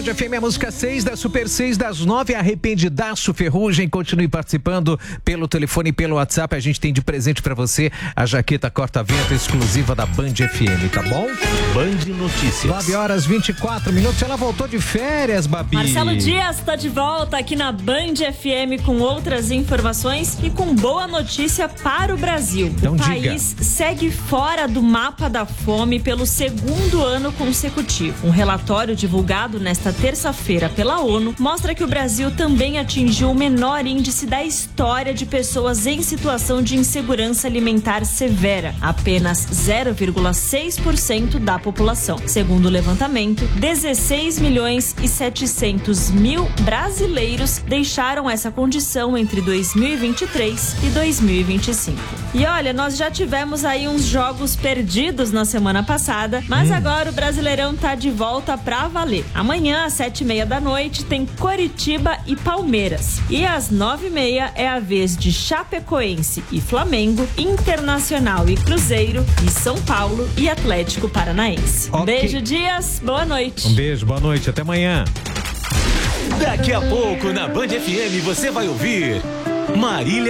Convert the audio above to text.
Band FM, a música 6 da Super 6 das 9, Arrependidaço Ferrugem. Continue participando pelo telefone e pelo WhatsApp. A gente tem de presente pra você a jaqueta corta-vento exclusiva da Band FM, tá bom? Band Notícias. 9h24. Ela voltou de férias, Babi. Marcelo Dias tá de volta aqui na Band FM com outras informações e com boa notícia para o Brasil. Então, o país segue fora do mapa da fome pelo segundo ano consecutivo. Um relatório divulgado nesta terça-feira pela ONU mostra que o Brasil também atingiu o menor índice da história de pessoas em situação de insegurança alimentar severa, apenas 0,6% da população. Segundo o levantamento, 16.700.000 brasileiros deixaram essa condição entre 2023 e 2025. E olha, nós já tivemos aí uns jogos perdidos na semana passada, mas agora o Brasileirão tá de volta pra valer. Amanhã, às 7h30 da noite, tem Coritiba e Palmeiras. E às 9h30 é a vez de Chapecoense e Flamengo, Internacional e Cruzeiro, e São Paulo e Atlético Paranaense. Okay. Beijo, Dias. Boa noite. Um beijo, boa noite. Até amanhã. Daqui a pouco, na Band FM, você vai ouvir Marília